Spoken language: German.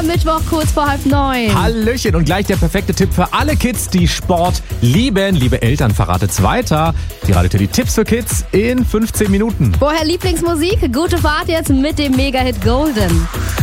Mittwoch kurz vor 8:30. Hallöchen und gleich der perfekte Tipp für alle Kids, die Sport lieben. Liebe Eltern, verratet's weiter. Die Radio Teddy Tipps für Kids in 15 Minuten. Vorher Lieblingsmusik, gute Fahrt jetzt mit dem Mega-Hit Golden.